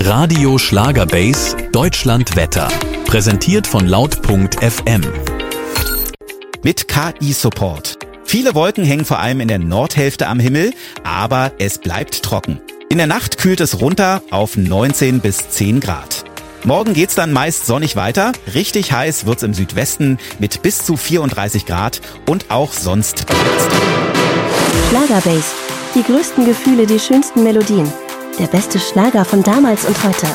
Radio Schlagerbase Deutschland Wetter. Präsentiert von laut.fm. Mit KI-Support. Viele Wolken hängen vor allem in der Nordhälfte am Himmel, aber es bleibt trocken. In der Nacht kühlt es runter auf 19 bis 10 Grad. Morgen geht's dann meist sonnig weiter. Richtig heiß wird's im Südwesten mit bis zu 34 Grad und auch sonst bleibt's trocken. Schlagerbase. Die größten Gefühle, die schönsten Melodien. Der beste Schlager von damals und heute.